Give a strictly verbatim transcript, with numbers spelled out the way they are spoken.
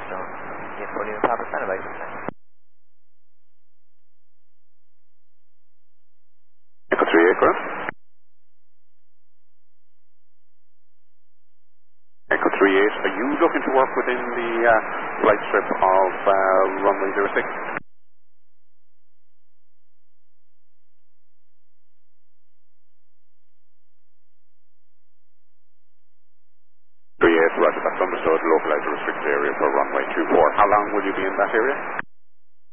So, yeah, for Lima Papa, stand by. Echo three aircraft. Echo three eight, are you looking to work within the uh, flight strip of uh, runway zero six? three eight, right, that's understood. Localize the restricted area for runway two four. How long will you be in that area?